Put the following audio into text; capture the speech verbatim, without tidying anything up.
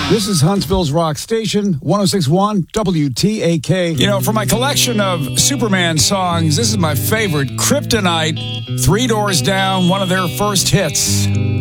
This is Huntsville's Rock Station, one oh six point one W T A K. You know, for my collection of Superman songs, this is my favorite, Kryptonite, Three Doors Down, one of their first hits.